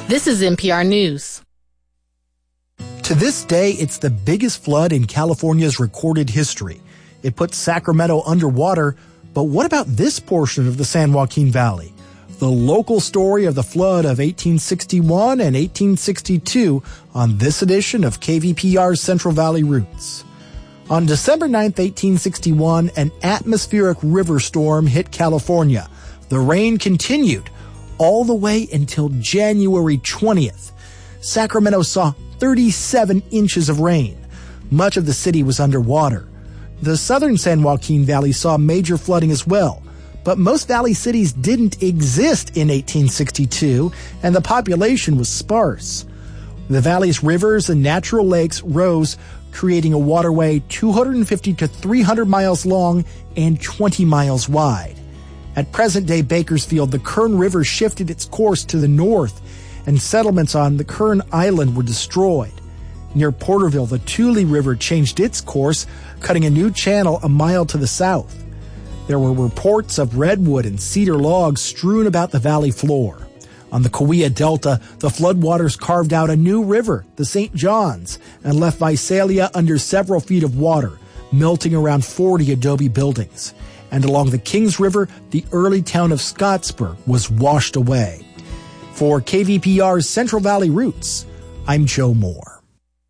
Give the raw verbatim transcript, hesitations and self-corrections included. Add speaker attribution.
Speaker 1: This is N P R News.
Speaker 2: To this day, it's the biggest flood in California's recorded history. It put Sacramento underwater, but what about this portion of the San Joaquin Valley? The local story of the flood of eighteen sixty-one and eighteen sixty-two on this edition of K V P R's Central Valley Roots. On December ninth, eighteen sixty-one, an atmospheric river storm hit California. The rain continued all the way until January twentieth. Sacramento saw thirty-seven inches of rain. Much of the city was underwater. The southern San Joaquin Valley saw major flooding as well, but most valley cities didn't exist in eighteen sixty-two, and the population was sparse. The valley's rivers and natural lakes rose, creating a waterway two hundred fifty to three hundred miles long and twenty miles wide. At present-day Bakersfield, the Kern River shifted its course to the north, and settlements on the Kern Island were destroyed. Near Porterville, the Tule River changed its course, cutting a new channel a mile to the south. There were reports of redwood and cedar logs strewn about the valley floor. On the Kaweah Delta, the floodwaters carved out a new river, the Saint Johns, and left Visalia under several feet of water, melting around forty adobe buildings. And along the Kings River, the early town of Scottsburg was washed away. For K V P R's Central Valley Roots, I'm Joe Moore.